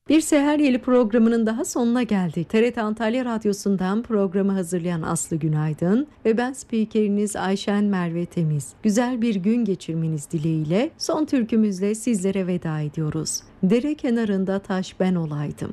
Bir Seher Yeli programının daha sonuna geldik. TRT Antalya Radyosu'ndan programı hazırlayan Aslı Günaydın ve ben spikeriniz Ayşen Merve Temiz. Güzel bir gün geçirmeniz dileğiyle son türkümüzle sizlere veda ediyoruz. Dere kenarında taş ben olaydım.